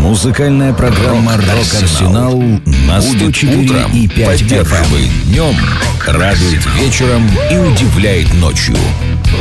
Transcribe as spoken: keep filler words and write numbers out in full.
Музыкальная программа «Рок-Арсенал» на сто четыре и пять эф эм. Днем радует вечером и удивляет ночью.